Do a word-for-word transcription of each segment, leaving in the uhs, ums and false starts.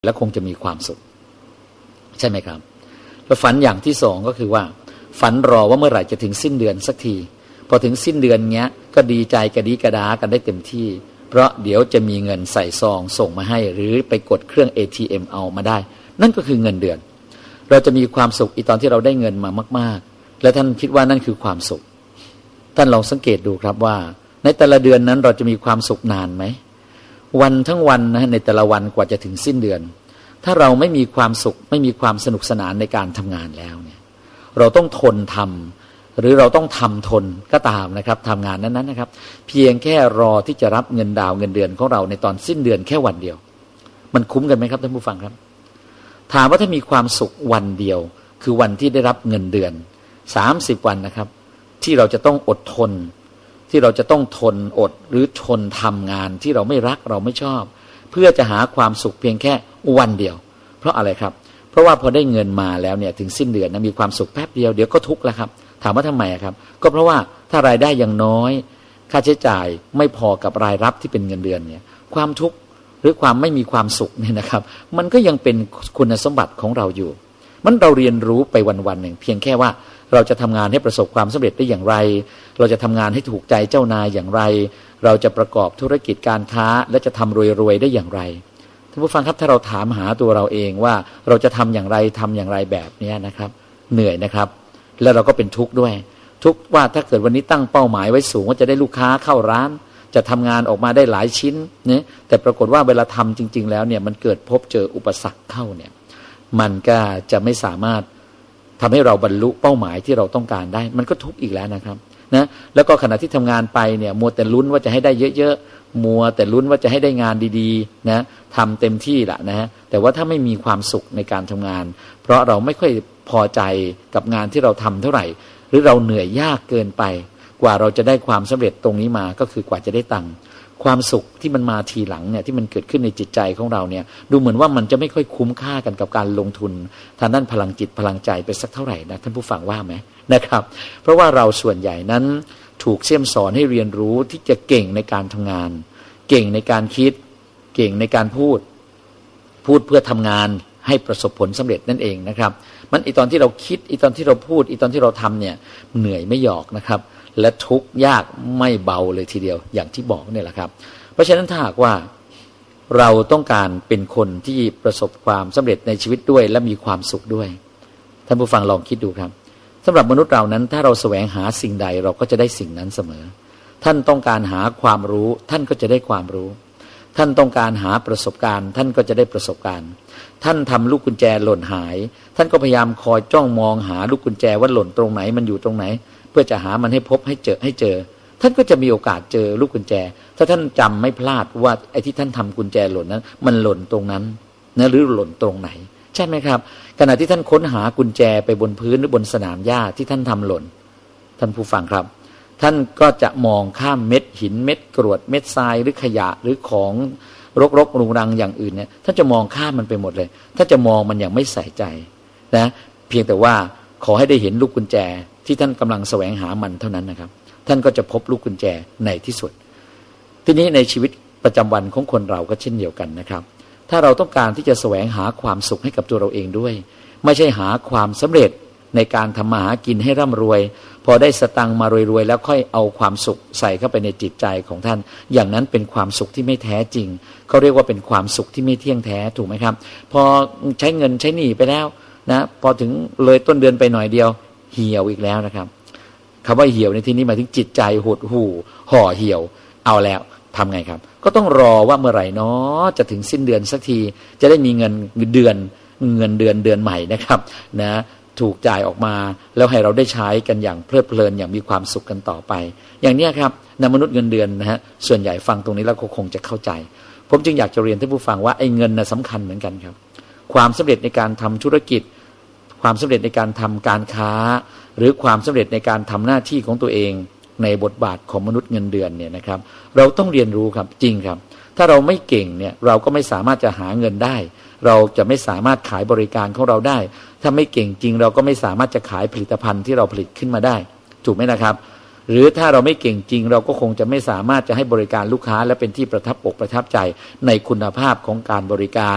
และคงจะมีความสุขใช่ไหมครับแล้วฝันอย่างที่สองก็คือว่าฝันรอว่าเมื่อไหร่จะถึงสิ้นเดือนสักทีพอถึงสิ้นเดือนเงี้ยก็ดีใจกระดีกระดากันได้เต็มที่เพราะเดี๋ยวจะมีเงินใส่ซองส่งมาให้หรือไปกดเครื่อง เอ ที เอ็ม เอามาได้นั่นก็คือเงินเดือนเราจะมีความสุขอีตอนที่เราได้เงินมามากๆและท่านคิดว่านั่นคือความสุขท่านลองสังเกตดูครับว่าในแต่ละเดือนนั้นเราจะมีความสุขนานไหมวันทั้งวันนะในแต่ละวันกว่าจะถึงสิ้นเดือนถ้าเราไม่มีความสุขไม่มีความสนุกสนานในการทำงานแล้วเนี่ยเราต้องทนทำหรือเราต้องทำทนก็ตามนะครับทำงานนั้นๆนะครับเพียงแค่รอที่จะรับเงินดาวเงินเดือนของเราในตอนสิ้นเดือนแค่วันเดียวมันคุ้มกันไหมครับท่านผู้ฟังครับถามว่าถ้ามีความสุขวันเดียวคือวันที่ได้รับเงินเดือนสามสิบวันนะครับที่เราจะต้องอดทนที่เราจะต้องทนอดหรือทนทำงานที่เราไม่รักเราไม่ชอบเพื่อจะหาความสุขเพียงแค่วันเดียวเพราะอะไรครับเพราะว่าพอได้เงินมาแล้วเนี่ยถึงสิ้นเดือนนะมีความสุขแป๊บเดียวเดี๋ยวก็ทุกข์แล้วครับถามว่าทำไมครับก็เพราะว่าถ้ารายได้ยังน้อยค่าใช้จ่ายไม่พอกับรายรับที่เป็นเงินเดือนเนี่ยความทุกข์หรือความไม่มีความสุขเนี่ยนะครับมันก็ยังเป็นคุณสมบัติของเราอยู่มันเราเรียนรู้ไปวันๆหนึ่งเพียงแค่ว่าเราจะทำงานให้ประสบความสำเร็จได้อย่างไรเราจะทำงานให้ถูกใจเจ้านายอย่างไรเราจะประกอบธุรกิจการค้าและจะทำรวยๆได้อย่างไรท่านผู้ฟังครับถ้าเราถามหาตัวเราเองว่าเราจะทำอย่างไรทำอย่างไรแบบนี้นะครับเหนื่อยนะครับแล้วเราก็เป็นทุกข์ด้วยทุกข์ว่าถ้าเกิดวันนี้ตั้งเป้าหมายไว้สูงว่าจะได้ลูกค้าเข้าร้านจะทำงานออกมาได้หลายชิ้นเนี่ยแต่ปรากฏว่าเวลาทำจริงๆแล้วเนี่ยมันเกิดพบเจออุปสรรคเข้าเนี่ยมันก็จะไม่สามารถทำให้เราบรรลุเป้าหมายที่เราต้องการได้มันก็ทุกข์อีกแล้วนะครับนะแล้วก็ขณะที่ทำงานไปเนี่ยมัวแต่ลุ้นว่าจะให้ได้เยอะๆมัวแต่ลุ้นว่าจะให้ได้งานดีๆนะทำเต็มที่แหละนะแต่ว่าถ้าไม่มีความสุขในการทำงานเพราะเราไม่ค่อยพอใจกับงานที่เราทำเท่าไหร่หรือเราเหนื่อยยากเกินไปกว่าเราจะได้ความสำเร็จตรงนี้มาก็คือกว่าจะได้ตังค์ความสุขที่มันมาทีหลังเนี่ยที่มันเกิดขึ้นในจิตใจของเราเนี่ยดูเหมือนว่ามันจะไม่ค่อยคุ้มค่ากันกับการลงทุนทางด้านพลังจิตพลังใจไปสักเท่าไหร่นะท่านผู้ฟังว่าไหมนะครับเพราะว่าเราส่วนใหญ่นั้นถูกเสี่ยมสอนให้เรียนรู้ที่จะเก่งในการทำงานเก่งในการคิดเก่งในการพูดพูดเพื่อทำงานให้ประสบผลสำเร็จนั่นเองนะครับมันอีตอนที่เราคิดอีตอนที่เราพูดอีตอนที่เราทำเนี่ยเหนื่อยไม่หยอกนะครับและทุกข์ยากไม่เบาเลยทีเดียวอย่างที่บอกเนี่ยแหละครับเพราะฉะนั้นถ้าหากว่าเราต้องการเป็นคนที่ประสบความสำเร็จในชีวิตด้วยและมีความสุขด้วยท่านผู้ฟังลองคิดดูครับสำหรับมนุษย์เรานั้นถ้าเราแสวงหาสิ่งใดเราก็จะได้สิ่งนั้นเสมอท่านต้องการหาความรู้ท่านก็จะได้ความรู้ท่านต้องการหาประสบการณ์ท่านก็จะได้ประสบการณ์ท่านทำลูกกุญแจหล่นหายท่านก็พยายามคอยจ้องมองหาลูกกุญแจว่าหล่นตรงไหนมันอยู่ตรงไหนเพื่อจะหามันให้พบให้เจอให้เจอท่านก็จะมีโอกาสเจอลูกกุญแจถ้าท่านจำไม่พลาดว่าไอ้ที่ท่านทำกุญแจหล่นนั้นมันหล่นตรงนั้นนะหรือหล่นตรงไหนใช่ไหมครับขณะที่ท่านค้นหากุญแจไปบนพื้นหรือบนสนามหญ้าที่ท่านทำหล่นท่านผู้ฟังครับท่านก็จะมองข้ามเม็ดหินเม็ดกรวดเม็ดทรายหรือขยะหรือของรกๆรุงรังอย่างอื่นเนี่ยท่านจะมองข้ามมันไปหมดเลยท่านจะมองมันอย่างไม่ใส่ใจนะเพียงแต่ว่าขอให้ได้เห็นลูกกุญแจที่ท่านกำลังแสวงหามันเท่านั้นนะครับท่านก็จะพบลูกกุญแจในที่สุดทีนี้ในชีวิตประจำวันของคนเราก็เช่นเดียวกันนะครับถ้าเราต้องการที่จะแสวงหาความสุขให้กับตัวเราเองด้วยไม่ใช่หาความสำเร็จในการทำมาหากินให้ร่ำรวยพอได้สตังค์มารวยๆแล้วค่อยเอาความสุขใส่เข้าไปในจิตใจของท่านอย่างนั้นเป็นความสุขที่ไม่แท้จริงเขาเรียกว่าเป็นความสุขที่ไม่เที่ยงแท้ถูกไหมครับพอใช้เงินใช้หนี้ไปแล้วนะพอถึงเลยต้นเดือนไปหน่อยเดียวเหี่ยวอีกแล้วนะครับคำว่าเหี่ยวในที่นี้หมายถึงจิตใจหดหู่ห่อเหี่ยวเอาแล้วทำไงครับก็ต้องรอว่าเมื่อไหร่เนาะจะถึงสิ้นเดือนสักทีจะได้มีเงินเดือนเงินเดือนเดือนใหม่นะครับนะถูกจ่ายออกมาแล้วให้เราได้ใช้กันอย่างเพลิดเพลินอย่างมีความสุขกันต่อไปอย่างนี้ครับนมนุษย์เงินเดือนนะฮะส่วนใหญ่ฟังตรงนี้แล้วคงจะเข้าใจผมจึงอยากจะเรียนท่านผู้ฟังว่าไอ้เงินน่ะสำคัญเหมือนกันครับความสำเร็จในการทำธุรกิจความสำเร็จในการทำการค้าหรือความสำเร็จในการทำหน้าที่ของตัวเองในบทบาทของมนุษย์เงินเดือนเนี่ยนะครับเราต้องเรียนรู้ครับจริงครับถ้าเราไม่เก่งเนี่ยเราก็ไม่สามารถจะหาเงินได้เราจะไม่สามารถขายบริการของเราได้ถ้าไม่เก่งจริงเราก็ไม่สามารถจะขายผลิตภัณฑ์ที่เราผลิตขึ้นมาได้ถูกไหมนะครับหรือถ้าเราไม่เก่งจริงเราก็คงจะไม่สามารถจะให้บริการลูกค้าและเป็นที่ประทับอกประทับใจในคุณภาพของการบริการ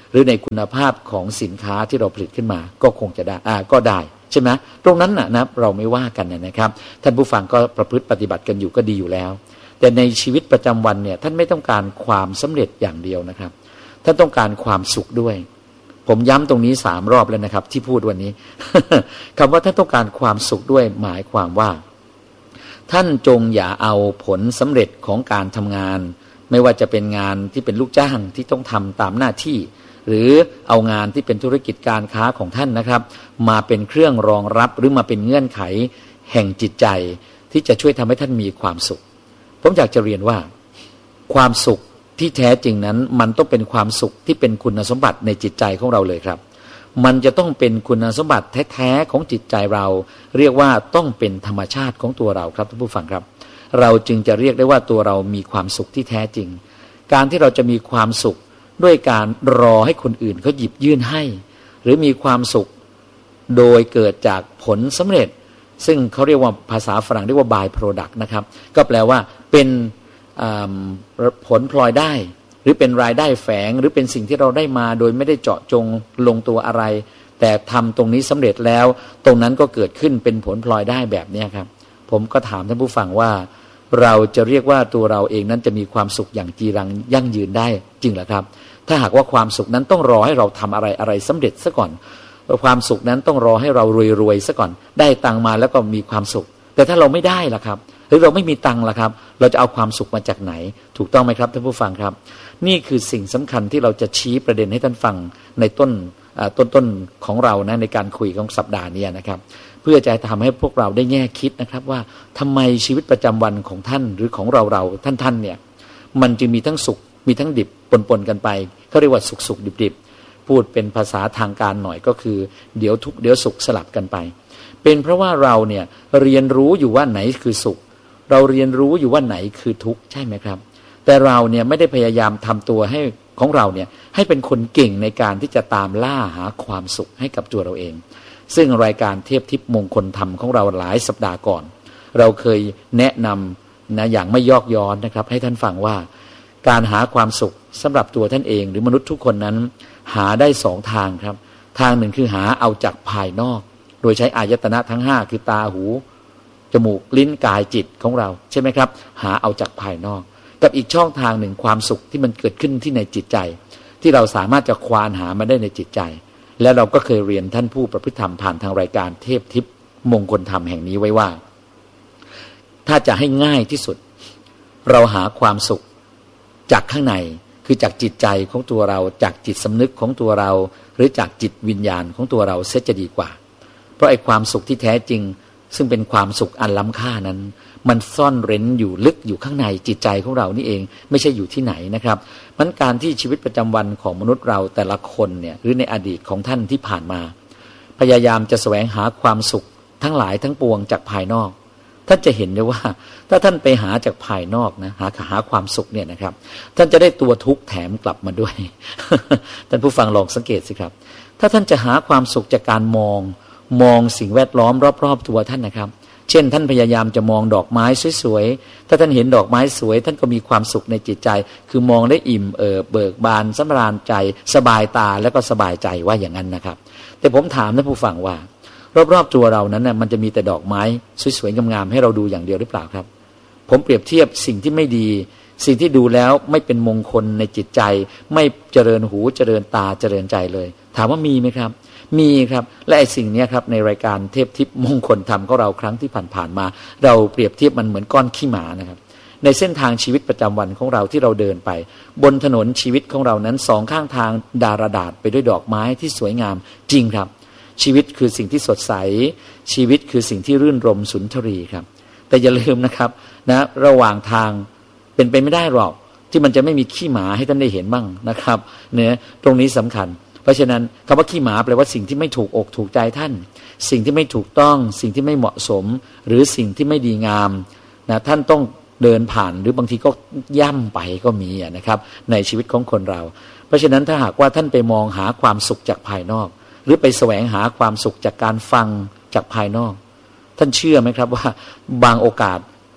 หรือในคุณภาพของสินค้าที่เราผลิตขึ้นมาก็คงจะได้อ่าก็ได้ใช่ไหมตรงนั้นนะนะเราไม่ว่ากันนะครับท่านผู้ฟังก็ประพฤติปฏิบัติกันอยู่ก็ดีอยู่แล้วแต่ในชีวิตประจำวันเนี่ยท่านไม่ต้องการความสำเร็จอย่างเดียวนะครับท่านต้องการความสุขด้วยผมย้ำตรงนี้สามรอบแล้วนะครับที่พูดวันนี้ คำว่าท่านต้องการความสุขด้วยหมายความว่าท่านจงอย่าเอาผลสำเร็จของการทำงานไม่ว่าจะเป็นงานที่เป็นลูกจ้างที่ต้องทำตามหน้าที่หรือเอางานที่เป็นธุรกิจการค้าของท่านนะครับมาเป็นเครื่องรองรับหรือมาเป็นเงื่อนไขแห่งจิตใจที่จะช่วยทำให้ท่านมีความสุขผมอยากจะเรียนว่าความสุขที่แท้จริงนั้นมันต้องเป็นความสุขที่เป็นคุณสมบัติในจิตใจของเราเลยครับมันจะต้องเป็นคุณสมบัติแท้ๆของจิตใจเราเรียกว่าต้องเป็นธรรมชาติของตัวเราครับท่านผู้ฟังครับเราจึงจะเรียกได้ว่าตัวเรามีความสุขที่แท้จริงการที่เราจะมีความสุขด้วยการรอให้คนอื่นเขาหยิบยื่นให้หรือมีความสุขโดยเกิดจากผลสำเร็จซึ่งเขาเรียกว่าภาษาฝรั่งเรียกว่า by product นะครับก็แปลว่าเป็นผลพลอยได้หรือเป็นรายได้แฝงหรือเป็นสิ่งที่เราได้มาโดยไม่ได้เจาะจงลงตัวอะไรแต่ทำตรงนี้สำเร็จแล้วตรงนั้นก็เกิดขึ้นเป็นผลพลอยได้แบบนี้ครับผมก็ถามท่านผู้ฟังว่าเราจะเรียกว่าตัวเราเองนั้นจะมีความสุขอย่างจีรังยั่งยืนได้จริงหรือครับถ้าหากว่าความสุขนั้นต้องรอให้เราทำอะไรอะไรสำเร็จซะก่อนความสุขนั้นต้องรอให้เรารวยๆซะก่อนได้ตังมาแล้วก็มีความสุขแต่ถ้าเราไม่ได้ล่ะครับหรือเราไม่มีตังล่ะครับเราจะเอาความสุขมาจากไหนถูกต้องไหมครับท่านผู้ฟังครับนี่คือสิ่งสำคัญที่เราจะชี้ประเด็นให้ท่านฟังในต้นต้นต้นของเรานะในการคุยของสัปดาห์นี้นะครับเพื่อจะทำให้พวกเราได้แง่คิดนะครับว่าทำไมชีวิตประจำวันของท่านหรือของเราเราท่านท่านเนี่ยมันจึงมีทั้งสุขมีทั้งดิบปนๆกันไปเขาเรียกว่าสุขสุขดิบดิบพูดเป็นภาษาทางการหน่อยก็คือเดี๋ยวทุกเดี๋ยวสุขสลับกันไปเป็นเพราะว่าเราเนี่ยเรียนรู้อยู่ว่าไหนคือสุขเราเรียนรู้อยู่ว่าไหนคือทุกข์ใช่ไหมครับแต่เราเนี่ยไม่ได้พยายามทำตัวให้ของเราเนี่ยให้เป็นคนเก่งในการที่จะตามล่าหาความสุขให้กับตัวเราเองซึ่งรายการเทพทิพย์มงคลธรรมของเราหลายสัปดาห์ก่อนเราเคยแนะนำนะอย่างไม่ยอกย้อนนะครับให้ท่านฟังว่าการหาความสุขสำหรับตัวท่านเองหรือมนุษย์ทุกคนนั้นหาได้สองทางครับทางหนึ่งคือหาเอาจากภายนอกโดยใช้อายตนะทั้งห้าคือตาหูจมูกลิ้นกายจิตของเราใช่ไหมครับหาเอาจากภายนอกกับอีกช่องทางหนึ่งความสุขที่มันเกิดขึ้นที่ในจิตใจที่เราสามารถจะควานหามาได้ในจิตใจและเราก็เคยเรียนท่านผู้ประพฤติธรรมผ่านทางรายการเทพทิพย์มงคลธรรมแห่งนี้ไว้ว่าถ้าจะให้ง่ายที่สุดเราหาความสุขจากข้างในคือจากจิตใจของตัวเราจากจิตสำนึกของตัวเราหรือจากจิตวิญญาณของตัวเราเสียจะดีกว่าเพราะไอ้ความสุขที่แท้จริงซึ่งเป็นความสุขอันล้ำค่านั้นมันซ่อนเร้นอยู่ลึกอยู่ข้างในจิตใจของเรานี่เองไม่ใช่อยู่ที่ไหนนะครับมันการที่ชีวิตประจำวันของมนุษย์เราแต่ละคนเนี่ยหรือในอดีตของท่านที่ผ่านมาพยายามจะแสวงหาความสุขทั้งหลายทั้งปวงจากภายนอกท่านจะเห็นได้ว่าถ้าท่านไปหาจากภายนอกนะหาหาความสุขเนี่ยนะครับท่านจะได้ตัวทุกข์แถมกลับมาด้วย ท่านผู้ฟังลองสังเกตสิครับถ้าท่านจะหาความสุขจากการมองมองสิ่งแวดล้อมรอบๆตัวท่านนะครับเช่นท่านพยายามจะมองดอกไม้สวยๆถ้าท่านเห็นดอกไม้สวยท่านก็มีความสุขในจิตใจคือมองได้อิ่มเอิบเบิกบานสำราญใจสบายตาแล้วก็สบายใจว่าอย่างนั้นนะครับแต่ผมถามท่านผู้ฟังว่ารอบๆตัวเรานั้นน่ะมันจะมีแต่ดอกไม้สวยๆงามๆให้เราดูอย่างเดียวหรือเปล่าครับผมเปรียบเทียบสิ่งที่ไม่ดีสิ่งที่ดูแล้วไม่เป็นมงคลในจิตใจไม่เจริญหูเจริญตาเจริญใจเลยถามว่ามีไหมครับมีครับและไอ้สิ่งนี้ครับในรายการเทพทิพย์มงคลธรรมของเราครั้งที่ผ่านๆมาเราเปรียบเทียบมันเหมือนก้อนขี้หมานะครับในเส้นทางชีวิตประจำวันของเราที่เราเดินไปบนถนนชีวิตของเรานั้นสองข้างทางดารดาษไปด้วยดอกไม้ที่สวยงามจริงครับชีวิตคือสิ่งที่สดใสชีวิตคือสิ่งที่รื่นรมสุนทรีครับแต่อย่าลืมนะครับนะระหว่างทางเป็นไปไม่ได้หรอกที่มันจะไม่มีขี้หมาให้ท่านได้เห็นบ้างนะครับเนี่ยตรงนี้สำคัญเพราะฉะนั้นคำว่าขี้หมาแปลว่าสิ่งที่ไม่ถูกอกถูกใจท่านสิ่งที่ไม่ถูกต้องสิ่งที่ไม่เหมาะสมหรือสิ่งที่ไม่ดีงามนะท่านต้องเดินผ่านหรือบางทีก็ย่ำไปก็มีนะครับในชีวิตของคนเราเพราะฉะนั้นถ้าหากว่าท่านไปมองหาความสุขจากภายนอกหรือไปแสวงหาความสุขจากการฟังจากภายนอกท่านเชื่อไหมครับว่าบางโอกาส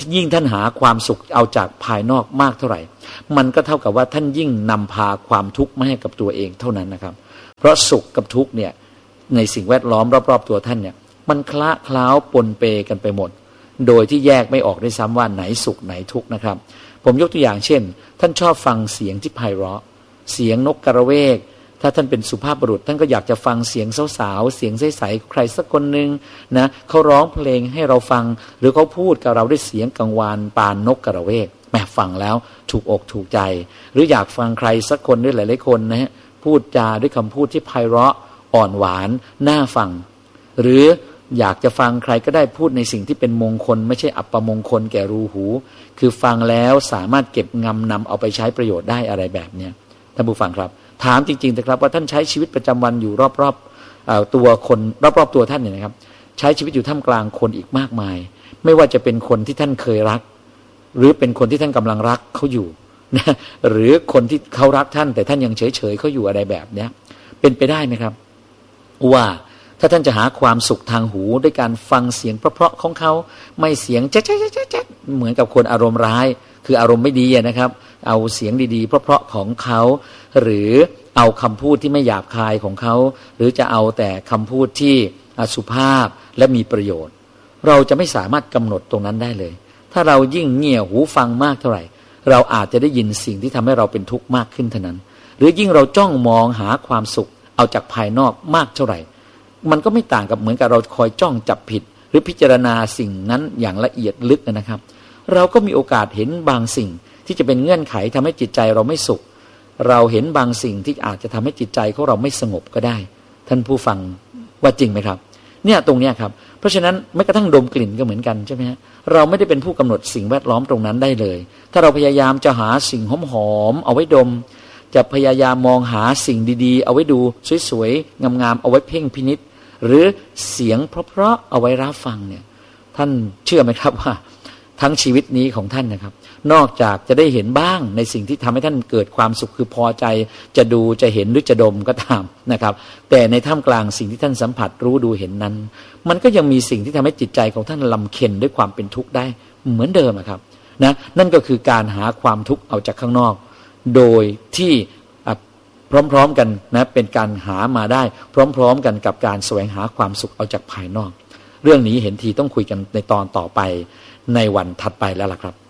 ยิ่งท่านหาความสุขเอาจากภายนอกมากเท่าไหร่มันก็เท่ากับว่าท่านยิ่งนำพาความทุกข์มาให้กับตัวเองเท่านั้นนะครับเพราะสุขกับทุกข์เนี่ยในสิ่งแวดล้อมรอบๆตัวท่านเนี่ยมันคละเคล้าปนเปกันไปหมดโดยที่แยกไม่ออกได้ซ้ำว่าไหนสุขไหนทุกข์นะครับผมยกตัวอย่างเช่นท่านชอบฟังเสียงที่ไพเราะเสียงนกกระเวกถ้าท่านเป็นสุภาพบุรุษท่านก็อยากจะฟังเสียงสาวๆเสียงใสๆใครสักคนหนึ่งนะเขาร้องเพลงให้เราฟังหรือเขาพูดกับเราด้วยเสียงกังวานปานนกกระเวกแหมฟังแล้วถูกอกถูกใจหรืออยากฟังใครสักคนด้วยหลายๆคนนะฮะพูดจาด้วยคำพูดที่ไพเราะอ่อนหวานน่าฟังหรืออยากจะฟังใครก็ได้พูดในสิ่งที่เป็นมงคลไม่ใช่อัปมงคลแก่รูหูคือฟังแล้วสามารถเก็บงำนำเอาไปใช้ประโยชน์ได้อะไรแบบเนี้ยท่านผู้ฟังครับถามจริงๆนะครับว่าท่านใช้ชีวิตประจำวันอยู่รอบๆตัวคนรอบๆตัวท่านเนี่ยนะครับใช้ชีวิตอยู่ท่ามกลางคนอีกมากมายไม่ว่าจะเป็นคนที่ท่านเคยรักหรือเป็นคนที่ท่านกำลังรักเขาอยู่นะหรือคนที่เขารักท่านแต่ท่านยังเฉยๆเขาอยู่อะไรแบบเนี้ยเป็นไปได้ไหมครับว่าถ้าท่านจะหาความสุขทางหูด้วยการฟังเสียงเพราะๆของเขาไม่เสียงแจ๊ดๆๆเหมือนกับคนอารมณ์ร้ายคืออารมณ์ไม่ดีนะครับเอาเสียงดีๆเพราะๆของเขาหรือเอาคำพูดที่ไม่หยาบคายของเขาหรือจะเอาแต่คำพูดที่สุภาพและมีประโยชน์เราจะไม่สามารถกำหนดตรงนั้นได้เลยถ้าเรายิ่งเงี่ยหูฟังมากเท่าไหร่เราอาจจะได้ยินสิ่งที่ทำให้เราเป็นทุกข์มากขึ้นเท่านั้นหรือยิ่งเราจ้องมองหาความสุขเอาจากภายนอกมากเท่าไหร่มันก็ไม่ต่างกับเหมือนกับเราคอยจ้องจับผิดหรือพิจารณาสิ่งนั้นอย่างละเอียดลึกนะครับเราก็มีโอกาสเห็นบางสิ่งที่จะเป็นเงื่อนไขทำให้จิตใจเราไม่สุขเราเห็นบางสิ่งที่อาจจะทำให้จิตใจของเราไม่สงบก็ได้ท่านผู้ฟังว่าจริงไหมครับเนี่ยตรงเนี้ยครับเพราะฉะนั้นแม้กระทั่งดมกลิ่นก็เหมือนกันใช่ไหมฮะเราไม่ได้เป็นผู้กำหนดสิ่งแวดล้อมตรงนั้นได้เลยถ้าเราพยายามจะหาสิ่งหอมๆเอาไว้ดมจะพยายามมองหาสิ่งดีๆเอาไว้ดูสวยๆงามๆเอาไว้เพ่งพินิจหรือเสียงเพราะๆเอาไว้รับฟังเนี่ยท่านเชื่อไหมครับว่าทั้งชีวิตนี้ของท่านนะครับนอกจากจะได้เห็นบ้างในสิ่งที่ทำให้ท่านเกิดความสุขคือพอใจจะดูจะเห็นหรือจะดมก็ตามนะครับแต่ในท่ามกลางสิ่งที่ท่านสัมผัสรู้ดูเห็นนั้นมันก็ยังมีสิ่งที่ทำให้จิตใจของท่านลำเค็ญด้วยความเป็นทุกข์ได้เหมือนเดิมครับนะนั่นก็คือการหาความทุกข์เอาจากข้างนอกโดยที่พร้อมๆกันนะเป็นการหามาได้พร้อมๆกันกับการแสวงหาความสุขเอาจากภายนอกเรื่องนี้เห็นทีต้องคุยกันในตอนต่อไปในวันถัดไปแล้วล่ะครับ